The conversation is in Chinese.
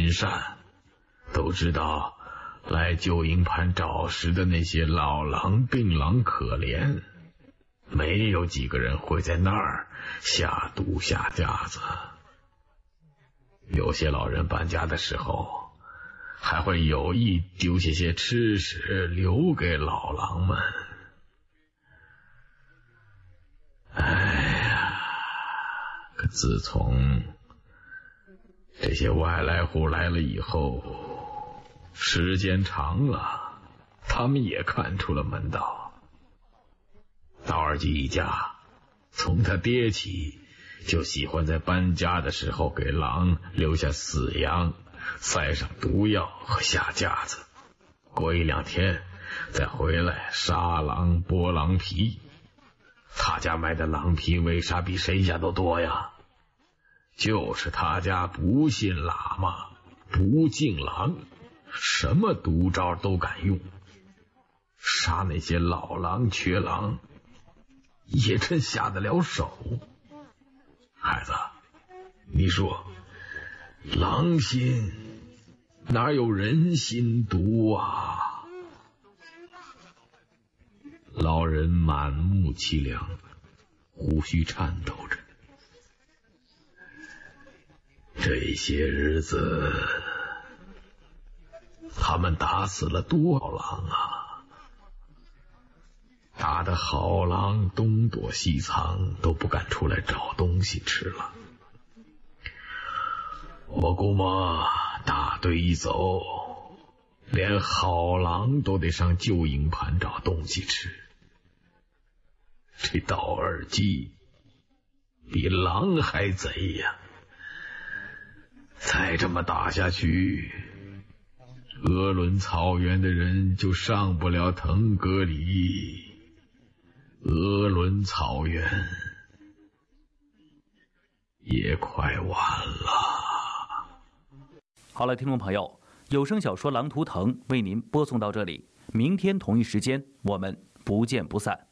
心善，都知道来旧营盘找食的那些老狼病狼可怜，没有几个人会在那儿下毒下架子。有些老人搬家的时候，还会有意丢下些吃食留给老狼们。哎呀，可自从这些外来户来了以后，时间长了，他们也看出了门道。道尔基一家从他爹起就喜欢在搬家的时候给狼留下死羊，塞上毒药和下架子，过一两天再回来杀狼剥狼皮。他家卖的狼皮为啥比谁家都多呀？就是他家不信喇嘛，不敬狼，什么毒招都敢用，杀那些老狼缺狼也真下得了手。孩子，你说狼心哪有人心毒啊？老人满目凄凉，胡须颤抖着。这些日子他们打死了多少狼啊？打得好狼东躲西藏，都不敢出来找东西吃了。我估摸大队一走，连好狼都得上旧营盘找东西吃。这道尔基比狼还贼呀！再这么打下去，鄂伦草原的人就上不了腾格里。鄂伦草原也快完了。 好了，听众朋友，有声小说《狼图腾》为您播送到这里，明天同一时间我们不见不散。